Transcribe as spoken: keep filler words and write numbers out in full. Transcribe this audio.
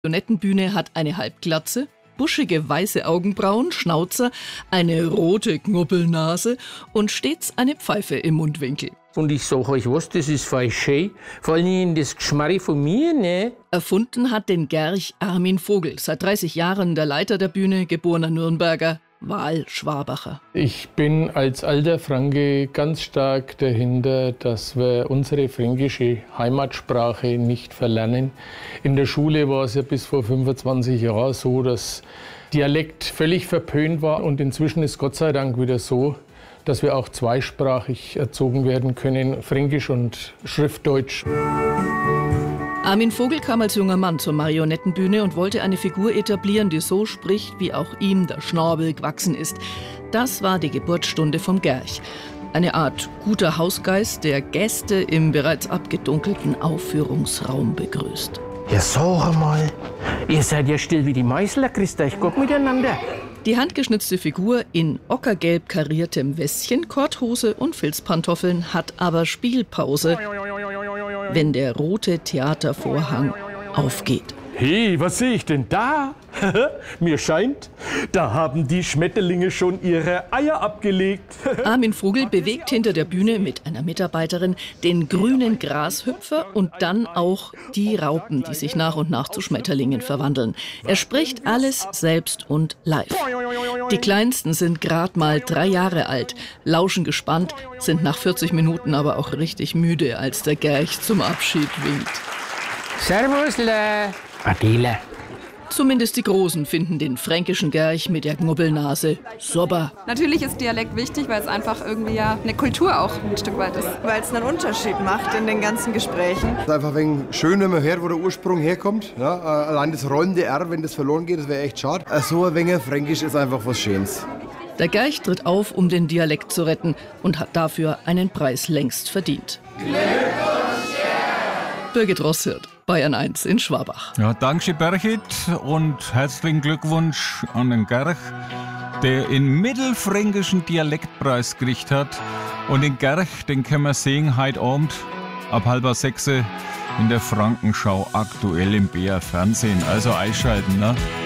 Marionettenbühne hat eine Halbglatze, buschige weiße Augenbrauen, Schnauzer, eine rote Knubbelnase und stets eine Pfeife im Mundwinkel. Und ich sag euch was, das ist voll schön. Vor allem das Geschmarri von mir, ne? Erfunden hat den Gerch Armin Vogel, seit dreißig Jahren der Leiter der Bühne, geborener Nürnberger, Wahlschwabacher. Ich bin als alter Franke ganz stark dahinter, dass wir unsere fränkische Heimatsprache nicht verlernen. In der Schule war es ja bis vor fünfundzwanzig Jahren so, dass Dialekt völlig verpönt war. Und inzwischen ist Gott sei Dank wieder so, dass wir auch zweisprachig erzogen werden können, Fränkisch und Schriftdeutsch. Armin Vogel kam als junger Mann zur Marionettenbühne und wollte eine Figur etablieren, die so spricht, wie auch ihm der Schnabel gewachsen ist. Das war die Geburtsstunde vom Gerch. Eine Art guter Hausgeist, der Gäste im bereits abgedunkelten Aufführungsraum begrüßt. Ja, sag mal, ihr seid ja still wie die Mäusler, grüßt euch gut miteinander. Die handgeschnitzte Figur in ockergelb kariertem Westchen, Korthose und Filzpantoffeln hat aber Spielpause, wenn der rote Theatervorhang aufgeht. Hey, was sehe ich denn da? Mir scheint, da haben die Schmetterlinge schon ihre Eier abgelegt. Armin Vogel bewegt hinter der Bühne mit einer Mitarbeiterin den grünen Grashüpfer und dann auch die Raupen, die sich nach und nach zu Schmetterlingen verwandeln. Er spricht alles selbst und live. Die Kleinsten sind gerade mal drei Jahre alt, lauschen gespannt, sind nach vierzig Minuten aber auch richtig müde, als der Gerch zum Abschied winkt. Servusle! Adele. Zumindest die Großen finden den fränkischen Gerch mit der Knubbelnase super. Natürlich ist Dialekt wichtig, weil es einfach irgendwie ja eine Kultur auch ein Stück weit ist. Weil es einen Unterschied macht in den ganzen Gesprächen. Es ist einfach ein wenig schön, wenn man hört, wo der Ursprung herkommt. Ja, allein das rollende R, wenn das verloren geht, das wäre echt schade. So ein wenig Fränkisch ist einfach was Schönes. Der Gerch tritt auf, um den Dialekt zu retten und hat dafür einen Preis längst verdient. Birgit Rosshirt, Bayern eins in Schwabach. Ja, danke Birgit und herzlichen Glückwunsch an den Gerch, der den mittelfränkischen Dialektpreis gekriegt hat. Und den Gerch, den können wir sehen heute Abend ab halber sechs in der Frankenschau aktuell im B R Fernsehen. Also einschalten, ne?